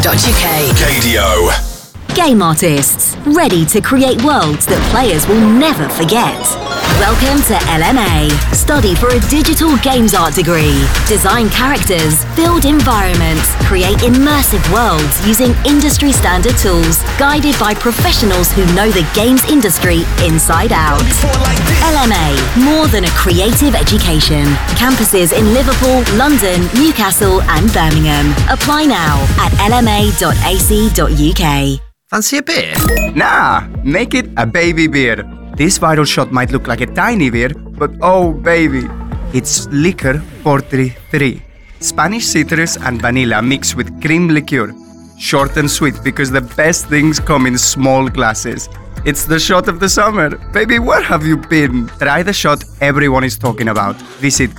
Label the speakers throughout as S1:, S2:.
S1: Gadio.
S2: Game artists, ready to create worlds that players will never forget. Welcome to LMA. Study for a digital games art degree. Design characters, build environments, create immersive worlds using industry standard tools, guided by professionals who know the games industry inside out. LMA, more than a creative education. Campuses in Liverpool, London, Newcastle and Birmingham. Apply now at lma.ac.uk.
S3: Fancy a beer?
S4: Nah, make it a baby beer. This viral shot might look like a tiny beer, but oh baby, it's Liquor 43. Spanish citrus and vanilla mixed with cream liqueur. Short and sweet because the best things come in small glasses. It's the shot of the summer. Baby, where have you been? Try the shot everyone is talking about. Visit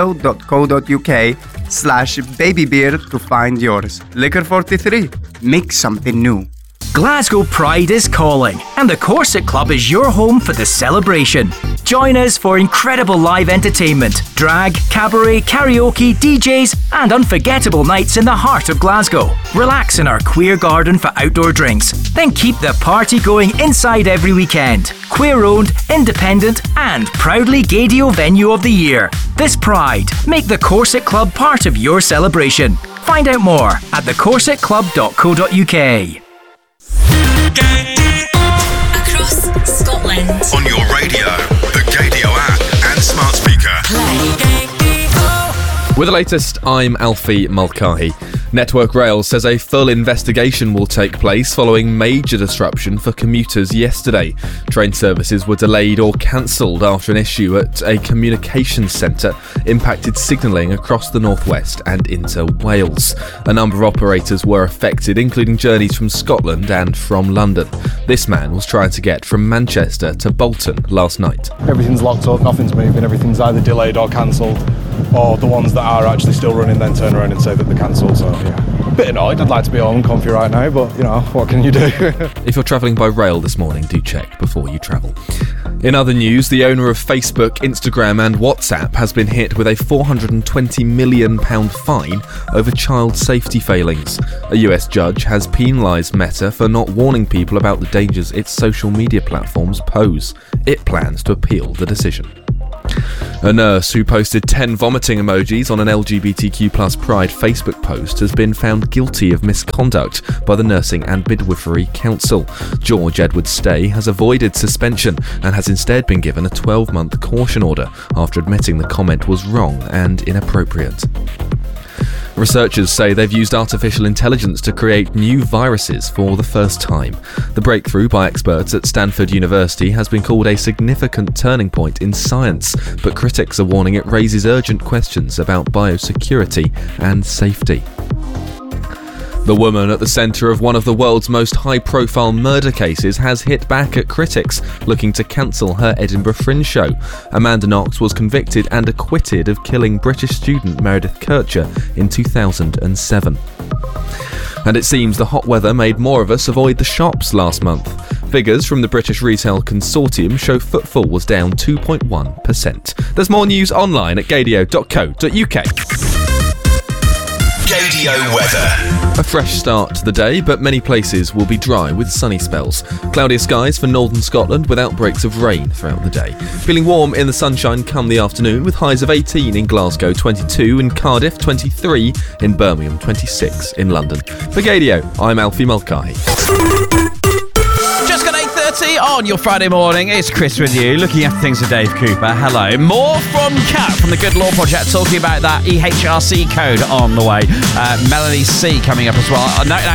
S4: gadio.co.uk/babybeer to find yours. Liquor 43. Mix something new.
S3: Glasgow Pride is calling, and the Corset Club is your home for the celebration. Join us for incredible live entertainment, drag, cabaret, karaoke, DJs, and unforgettable nights in the heart of Glasgow. Relax in our queer garden for outdoor drinks, then keep the party going inside every weekend. Queer-owned, independent, and proudly Gadio venue of the year. This Pride, make the Corset Club part of your celebration. Find out more at thecorsetclub.co.uk.
S2: Across Scotland.
S1: On your radio, the Gadio app and smart speaker.
S5: With the latest, I'm Alfie Mulcahy. Network Rail says a full investigation will take place following major disruption for commuters yesterday. Train services were delayed or cancelled after an issue at a communications centre impacted signalling across the northwest and into Wales. A number of operators were affected, including journeys from Scotland and from London. This man was trying to get from Manchester to Bolton last night.
S6: Everything's locked up, nothing's moving, everything's either delayed or cancelled, or the ones that are actually still running then turn around and say that they're cancelled. So yeah, a bit annoyed. I'd like to be home and comfy right now, but you know, what can you do?
S5: If you're travelling by rail this morning, do check before you travel. In other news, the owner of Facebook, Instagram and WhatsApp has been hit with a £420 million fine over child safety failings. A US judge has penalised Meta for not warning people about the dangers its social media platforms pose. It plans to appeal the decision. A nurse who posted 10 vomiting emojis on an LGBTQ+ Pride Facebook post has been found guilty of misconduct by the Nursing and Midwifery Council. George Edward Stay has avoided suspension and has instead been given a 12-month caution order after admitting the comment was wrong and inappropriate. Researchers say they've used artificial intelligence to create new viruses for the first time. The breakthrough by experts at Stanford University has been called a significant turning point in science, but critics are warning it raises urgent questions about biosecurity and safety. The woman at the centre of one of the world's most high-profile murder cases has hit back at critics looking to cancel her Edinburgh Fringe show. Amanda Knox was convicted and acquitted of killing British student Meredith Kercher in 2007. And it seems the hot weather made more of us avoid the shops last month. Figures from the British Retail Consortium show footfall was down 2.1%. There's more news online at gadio.co.uk.
S1: Gadio weather.
S5: A fresh start to the day, but many places will be dry with sunny spells. Cloudier skies for northern Scotland with outbreaks of rain throughout the day. Feeling warm in the sunshine come the afternoon with highs of 18 in Glasgow, 22 in Cardiff, 23 in Birmingham, 26 in London. For Gadio, I'm Alfie Mulcahy.
S7: Just got 8:30 on your Friday morning. It's Chris with you, looking after things with Dave Cooper. Hello. More from Kat from the Good Law Project, talking about that EHRC code on the way. Melanie C coming up as well. Now